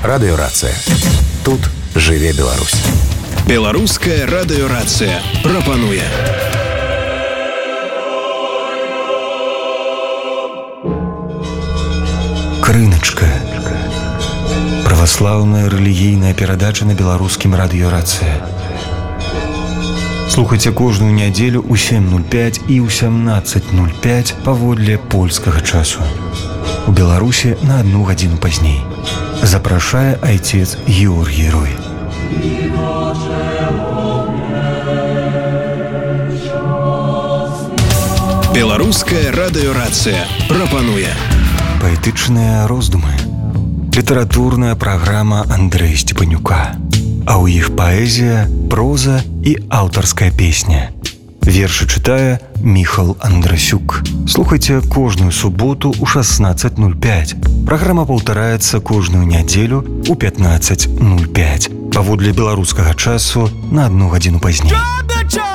Радыёрацыя. Тут жыве Беларусь. Беларуская радыёрацыя прапануе. Крыначка. Праваслаўная рэлігійная перадача на беларускім радыёрацыя. Слухайце кожную нядзелю ў 7:05 і ў 17:05 паводле польскага часу. У Беларусі на 1 гадзіну пазней. Запрашае айцец Георгій Рой. Беларуская радыёрацыя прапануе паэтычныя роздумы. Літаратурная праграма Андрэя Сцепанюка. А ў іх паэзія, проза і аўтарская песня. Вершы чытае Міхал Андрасюк. Слухайце кожную суботу ў 16:05. Праграма паўтараецца кожную нядзелю ў 15:05. Паводле беларускага часу на 1 гадзіну пазней.